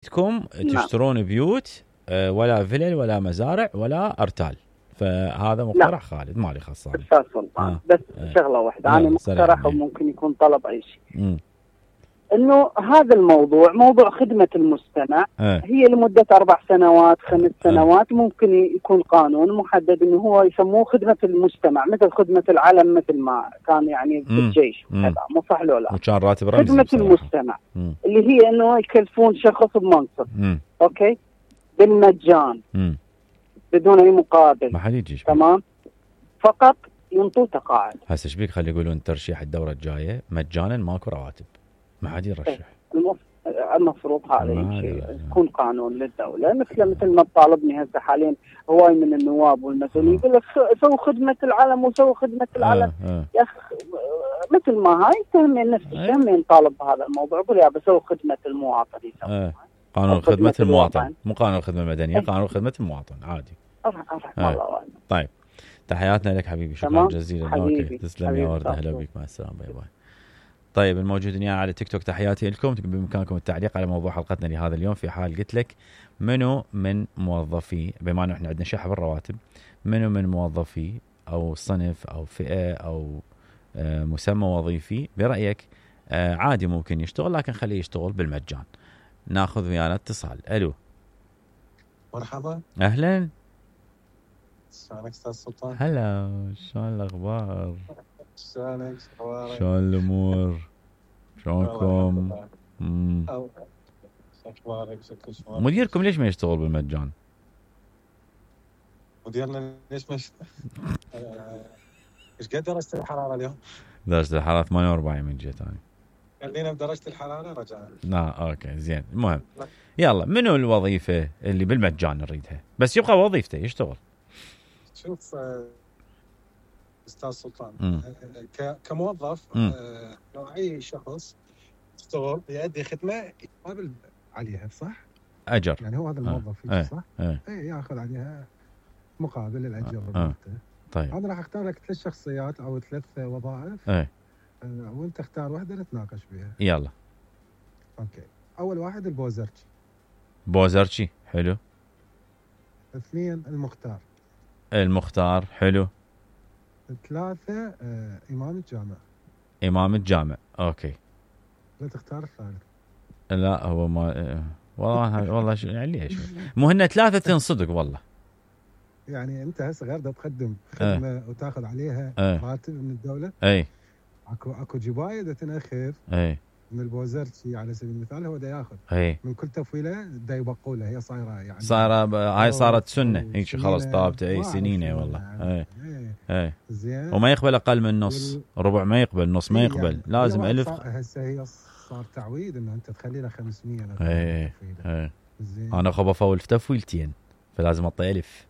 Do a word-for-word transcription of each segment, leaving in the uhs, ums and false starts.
ردكم تشترون بيوت ولا فيلل ولا مزارع ولا أرتال. فهذا مقترح خالد مالي خاصة أستاذ سلطان. آه. بس آه. شغلة واحدة أنا مقترح وممكن يكون طلب أي شيء، م. إنه هذا الموضوع موضوع خدمة المستمع آه. هي لمدة أربع سنوات خمس سنوات آه. ممكن يكون قانون محدد إنه هو يسموه خدمة المستمع، مثل خدمة العلم، مثل ما كان يعني في الجيش وكذا، مو صح لو لا؟ وكان راتب رمزي خدمة بصراحة. المستمع م. اللي هي إنه يكلفون شخص بمنصب م. أوكي بالمجان م. بدون أي مقابل، ما حد يجي تمام، فقط ينطوا تقاعد. هسه ايش بيك خلي يقولون ترشيح الدورة الجاية مجانا ماكو رواتب، ما حد يرشح. المفروض هذا شيء يكون قانون للدولة، مثل مثل ما طالبني هسه حاليا هواي من النواب والمسؤولين يقول لك سووا خدمة العلم وسووا خدمة العلم. آه آه. يا أخي مثل ما هاي تهمين نفس الشيء، همين طالب بهذا الموضوع، يقول يا بسووا خدمة المواطن يسوي. آه. قانون خدمة المواطن، مو قانون الخدمة المدنية، قانون خدمة المواطن عادي. آه. طيب تحياتنا لك حبيبي، شكرا جزيلا. اوكي تسلم يا ورده، اهلا بك، مع السلامه، باي باي. طيب الموجودين يعني على تيك توك تحياتي لكم، بامكانكم التعليق على موضوع حلقتنا لهذا اليوم. في حال قلت لك منو من موظفي، بما انه احنا عندنا شحن الرواتب، منو من موظفي او صنف او فئه او آه مسمى وظيفي برايك آه عادي ممكن يشتغل لكن خليه يشتغل بالمجان؟ ناخذ ويانا اتصال. الو مرحبا، اهلا، شلونك استاذ سلطان؟ هلا، شلون الاخبار؟ شلونك؟ شلون الامور؟ شلونكم؟ امم اخبارك؟ شكل شلونك؟ مديركم ليش ما يشتغل بالمجان؟ مديرنا ليش ما يشتغل؟ ايش قد درجة الحرارة اليوم؟ درجة الحرارة ثمانية وأربعين من جهة ثانية. خلينا بدرجة الحرارة رجعنا. لا اوكي زين، المهم يلا منو الوظيفة اللي بالمجان نريدها بس يبقى وظيفته يشتغل؟ شوف استاذ سلطان، كموظف نوعي شخص يشتغل يؤدي خدمه يقابل عليها، صح؟ اجر، يعني هو هذا الموظف آه. صح؟ اي اي ياخذ عليها مقابل الاجر. آه. طيب انا راح اختار لك ثلاث شخصيات او ثلاث وظائف، اي وانت اختار واحده نتناقش بها. يلا. اوكي، اول واحد البوزرتشي. بوزرتشي حلو. اثنين المختار. المختار حلو. ثلاثة آه، إمام الجامع. إمام الجامع أوكي. لا تختار الثالث. لا هو ما آه. والله والله شو يعني ليش مو هن ثلاثة صدق والله. يعني أنت هسه غير تقدم خدمة أه. وتاخذ عليها أه. راتب من الدولة. أي. أكو أكو جباية تنأخذ. أي. من البوزرتشي على سبيل المثال هو دا ياخذ. أي. من كل تفويله دا يبقوا له، هي صايرة يعني. صايرة هاي صارت سنة هيك خلاص طابت أي سنينة والله. أي. أي. زين. وما يقبل أقل من نص، وال... ربع ما يقبل، نص ما يقبل، يعني لازم ألف. هسه هي صار تعويض إنه أنت تخلي له خمسمية. إيه. إيه. أنا خب أفول في تفويلتين فلازم أعطي ألف.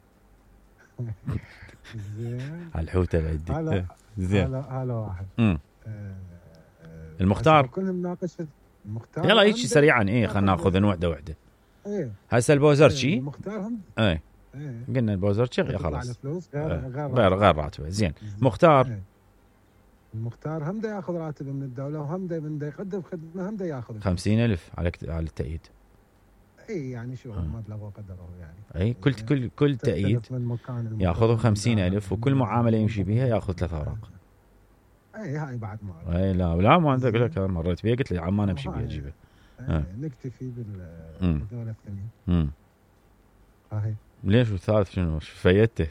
زين. على الحوتة بعدي. هلا زين. هلا هلا واحد. امم المختار كلهم ناقش المختار. يلا هيك سريعا ايه خلينا ناخذ وحده وحده. ايه هسه البوزرتشي. المختار هم. ايه. ايه. قلنا البوزرتشي خلاص. غير غير غير غير راتبه. زين. مختار. ايه. المختار هم دا ياخذ راتب من الدوله، وهم دا من دا يقدم خدمه هم دا ياخذ خمسين ألف على على التأييد. اي يعني شو مبلغ وقدره يعني. اي كل كل كل تأييد ياخذ خمسين ألف، وكل معامله يمشي بها ياخذ ثلاث اوراق. اي هاي بعد ما اي لا لا ما عندك لك مريت بيها قلت لي عمان امشي بيها اجيبها. نكتفي بالدوله الثانيه. امم هاي ليش الثالث شنو فيته؟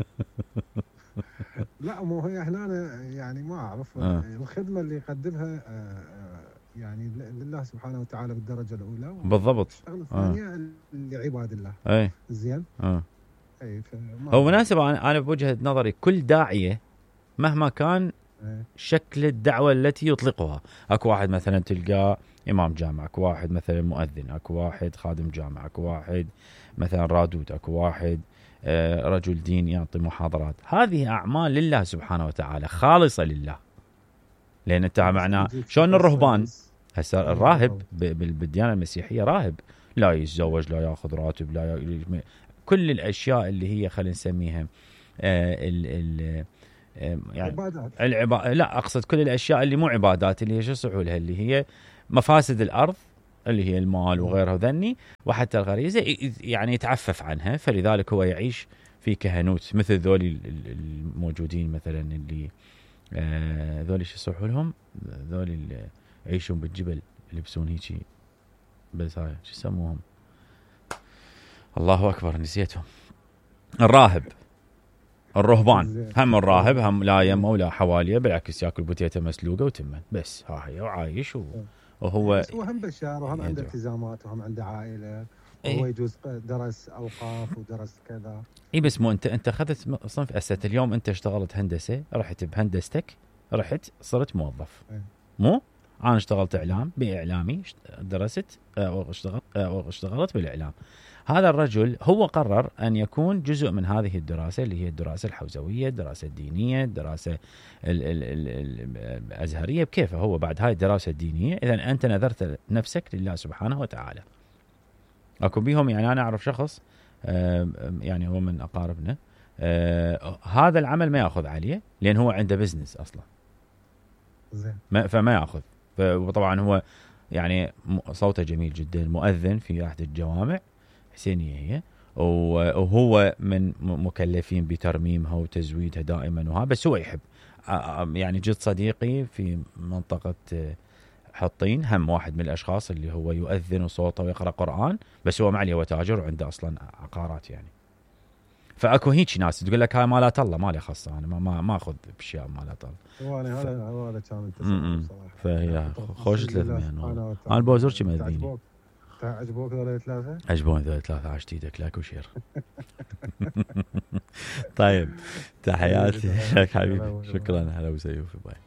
لا مو هي هنا يعني ما اعرف. آه. الخدمه اللي يقدمها يعني لله سبحانه وتعالى بالدرجه الاولى بالضبط. الشغله الثانيه آه. لعباد الله. اي زين. اه اي هو مناسب. انا انا بوجهه نظري كل داعيه مهما كان شكل الدعوة التي يطلقها، اكو واحد مثلا تلقاه امام جامع، اكو واحد مثلا مؤذن، اكو واحد خادم جامع، اكو واحد مثلا رادود، اكو واحد رجل دين يعطي محاضرات. هذه اعمال لله سبحانه وتعالى خالصة لله. لان انت معناه شلون الرهبان هسه الراهب بالديانة المسيحية راهب لا يتزوج لا ياخذ راتب لا ي... كل الاشياء اللي هي خلينا نسميها آه ال ال يعني عبادات. العبا... لا اقصد كل الاشياء اللي مو عبادات، اللي هي شو يصحوا لها، اللي هي مفاسد الارض اللي هي المال وغيرها ذني، وحتى الغريزة يعني يتعفف عنها، فلذلك هو يعيش في كهنوت مثل ذولي الموجودين مثلا اللي آه ذولي شو يصيحوا لهم، ذولي اللي يعيشون بالجبل يلبسون هيجي بس هاي شو يسموهم، الله أكبر نسيتهم، الراهب الرهبان، هم الراهب هم لا يمه ولا حواليه، بالعكس ياكل بوتيته مسلوقه وتمن بس، ها هي وعايش و... وهو هو هم بشار وهم عنده التزامات وهم عنده عائله، وهو إيه؟ يجوز درس اوقاف ودرس كذا. اي بس مو انت انت اخذت صنف اسات، اليوم انت اشتغلت هندسه، رحت بهندستك رحت صرت موظف. إيه؟ مو انا اشتغلت اعلام باعلامي، درست او اشتغلت او اشتغلت بالاعلام. هذا الرجل هو قرر أن يكون جزء من هذه الدراسة اللي هي الدراسة الحوزوية، الدراسة الدينية، الدراسة ال ال ال الأزهرية بكيفه هو بعد هاي الدراسة الدينية. إذن أنت نذرت نفسك لله سبحانه وتعالى. أكون بيهم يعني أنا أعرف شخص يعني هو من أقاربنا هذا العمل ما يأخذ عليه لأن هو عنده بزنس أصلا، فما يأخذ. وطبعا هو يعني صوته جميل جدا، مؤذن في أحد الجوامع حسينية هي، وهو من مكلفين بترميمها وتزويدها دائما وها، بس هو يحب. يعني جد صديقي في منطقة حطين هم واحد من الأشخاص اللي هو يؤذن وصوته ويقرأ قرآن، بس هو معلي هو تاجر وعنده أصلا عقارات يعني. فأكو هيك ناس تقول لك هاي مالات الله، مالي خاصة أنا ما ما أخذ بأشياء مالات الله. هذا هذا كان التصرف صراحة. فهي خوش ثلاثمية. أنا بوزر شي مذبيني. عجبوك ذول ثلاثة؟ عجبوني ذول ثلاثة، عشت ايدك لاك وشير. طيب تحياتي لك حبيبي، شكرا، هلا وسهلا، باي.